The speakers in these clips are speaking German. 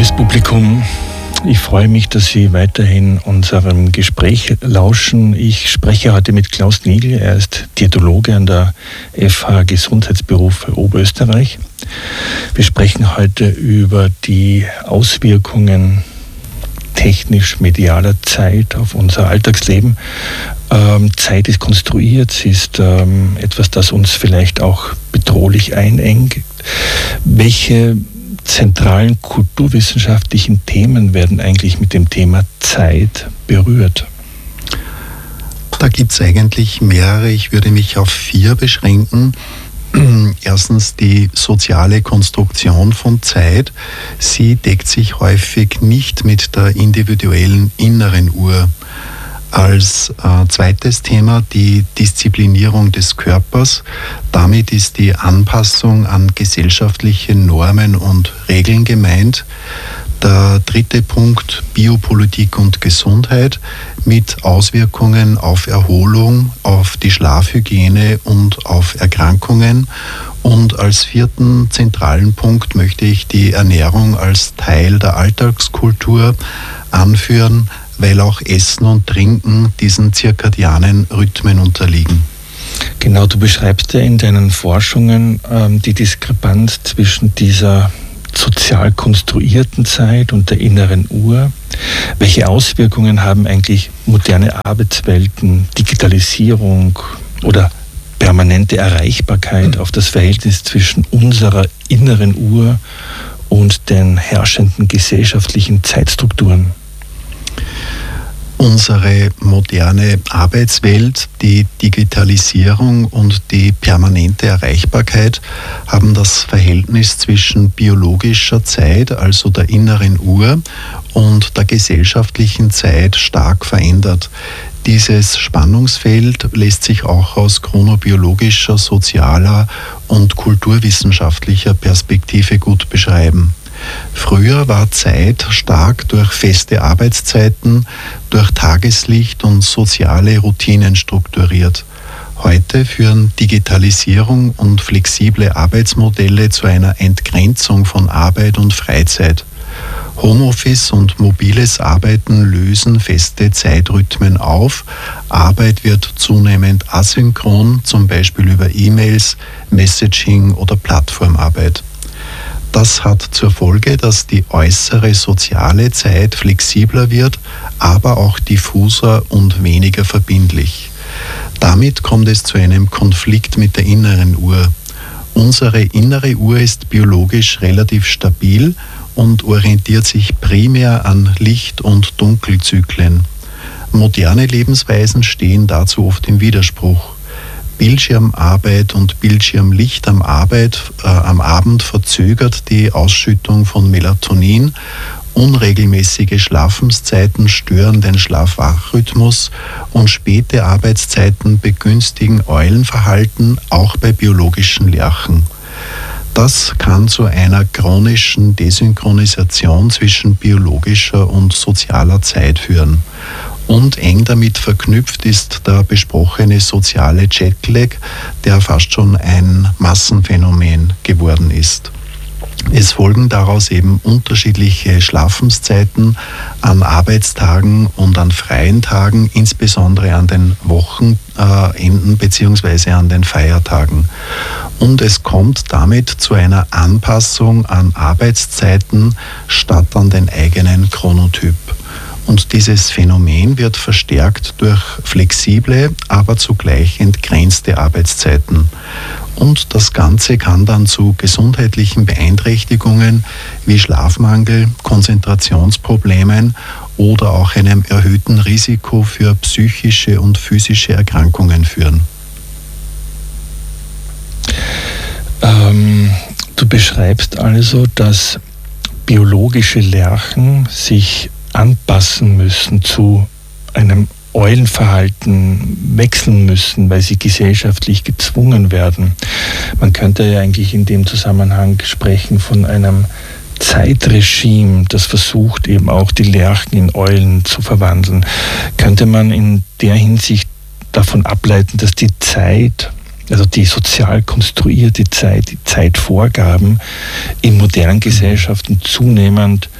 Liebes Publikum, ich freue mich, dass Sie weiterhin unserem Gespräch lauschen. Ich spreche heute mit Klaus Nigl. Er ist Diätologe an der FH Gesundheitsberufe Oberösterreich. Wir sprechen heute über die Auswirkungen technisch-medialer Zeit auf unser Alltagsleben. Zeit ist konstruiert, sie ist etwas, das uns vielleicht auch bedrohlich einengt. Welche zentralen kulturwissenschaftlichen Themen werden eigentlich mit dem Thema Zeit berührt? Da gibt es eigentlich mehrere. Ich würde mich auf 4 beschränken. Erstens die soziale Konstruktion von Zeit. Sie deckt sich häufig nicht mit der individuellen inneren Uhr. Als zweites Thema die Disziplinierung des Körpers. Damit ist die Anpassung an gesellschaftliche Normen und Regeln gemeint. Der dritte Punkt Biopolitik und Gesundheit mit Auswirkungen auf Erholung, auf die Schlafhygiene und auf Erkrankungen. Und als 4. zentralen Punkt möchte ich die Ernährung als Teil der Alltagskultur anführen, weil auch Essen und Trinken diesen zirkadianen Rhythmen unterliegen. Genau, du beschreibst ja in deinen Forschungen die Diskrepanz zwischen dieser sozial konstruierten Zeit und der inneren Uhr. Welche Auswirkungen haben eigentlich moderne Arbeitswelten, Digitalisierung oder permanente Erreichbarkeit auf das Verhältnis zwischen unserer inneren Uhr und den herrschenden gesellschaftlichen Zeitstrukturen? Unsere moderne Arbeitswelt, die Digitalisierung und die permanente Erreichbarkeit haben das Verhältnis zwischen biologischer Zeit, also der inneren Uhr, und der gesellschaftlichen Zeit stark verändert. Dieses Spannungsfeld lässt sich auch aus chronobiologischer, sozialer und kulturwissenschaftlicher Perspektive gut beschreiben. Früher war Zeit stark durch feste Arbeitszeiten, durch Tageslicht und soziale Routinen strukturiert. Heute führen Digitalisierung und flexible Arbeitsmodelle zu einer Entgrenzung von Arbeit und Freizeit. Homeoffice und mobiles Arbeiten lösen feste Zeitrhythmen auf. Arbeit wird zunehmend asynchron, zum Beispiel über E-Mails, Messaging oder Plattformarbeit. Das hat zur Folge, dass die äußere soziale Zeit flexibler wird, aber auch diffuser und weniger verbindlich. Damit kommt es zu einem Konflikt mit der inneren Uhr. Unsere innere Uhr ist biologisch relativ stabil und orientiert sich primär an Licht- und Dunkelzyklen. Moderne Lebensweisen stehen dazu oft im Widerspruch. Bildschirmarbeit und Bildschirmlicht am Abend verzögert die Ausschüttung von Melatonin. Unregelmäßige Schlafenszeiten stören den Schlaf-Wach-Rhythmus und späte Arbeitszeiten begünstigen Eulenverhalten, auch bei biologischen Lerchen. Das kann zu einer chronischen Desynchronisation zwischen biologischer und sozialer Zeit führen. Und eng damit verknüpft ist der besprochene soziale Jetlag, der fast schon ein Massenphänomen geworden ist. Es folgen daraus eben unterschiedliche Schlafenszeiten an Arbeitstagen und an freien Tagen, insbesondere an den Wochenenden bzw. an den Feiertagen. Und es kommt damit zu einer Anpassung an Arbeitszeiten statt an den eigenen Chronotyp. Und dieses Phänomen wird verstärkt durch flexible, aber zugleich entgrenzte Arbeitszeiten. Und das Ganze kann dann zu gesundheitlichen Beeinträchtigungen wie Schlafmangel, Konzentrationsproblemen oder auch einem erhöhten Risiko für psychische und physische Erkrankungen führen. Du beschreibst also, dass biologische Lerchen sich anpassen müssen zu einem Eulenverhalten, wechseln müssen, weil sie gesellschaftlich gezwungen werden. Man könnte ja eigentlich in dem Zusammenhang sprechen von einem Zeitregime, das versucht eben auch die Lerchen in Eulen zu verwandeln. Könnte man in der Hinsicht davon ableiten, dass die Zeit, also die sozial konstruierte Zeit, die Zeitvorgaben in modernen Gesellschaften zunehmend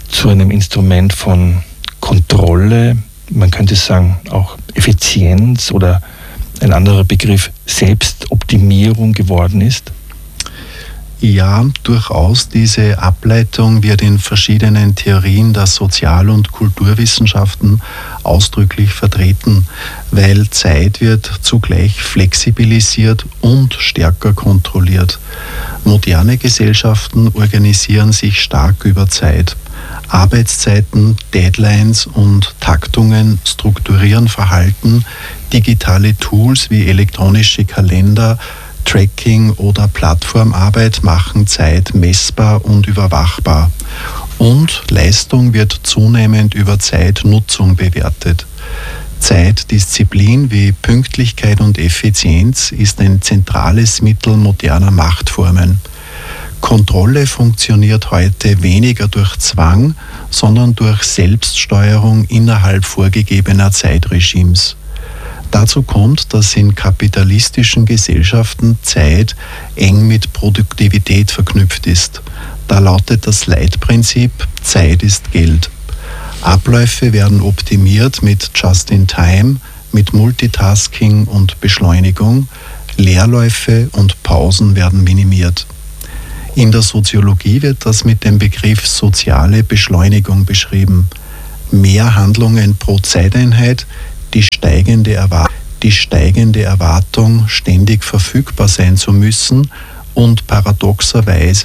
zu einem Instrument von Kontrolle, man könnte sagen auch Effizienz oder ein anderer Begriff Selbstoptimierung geworden ist? Ja, durchaus. Diese Ableitung wird in verschiedenen Theorien der Sozial- und Kulturwissenschaften ausdrücklich vertreten, weil Zeit wird zugleich flexibilisiert und stärker kontrolliert. Moderne Gesellschaften organisieren sich stark über Zeit. Arbeitszeiten, Deadlines und Taktungen strukturieren Verhalten. Digitale Tools wie elektronische Kalender, Tracking oder Plattformarbeit machen Zeit messbar und überwachbar. Und Leistung wird zunehmend über Zeitnutzung bewertet. Zeitdisziplin wie Pünktlichkeit und Effizienz ist ein zentrales Mittel moderner Machtformen. Kontrolle funktioniert heute weniger durch Zwang, sondern durch Selbststeuerung innerhalb vorgegebener Zeitregimes. Dazu kommt, dass in kapitalistischen Gesellschaften Zeit eng mit Produktivität verknüpft ist. Da lautet das Leitprinzip: Zeit ist Geld. Abläufe werden optimiert mit Just-in-Time, mit Multitasking und Beschleunigung. Leerläufe und Pausen werden minimiert. In der Soziologie wird das mit dem Begriff soziale Beschleunigung beschrieben. Mehr Handlungen pro Zeiteinheit, die steigende Erwartung, ständig verfügbar sein zu müssen und paradoxerweise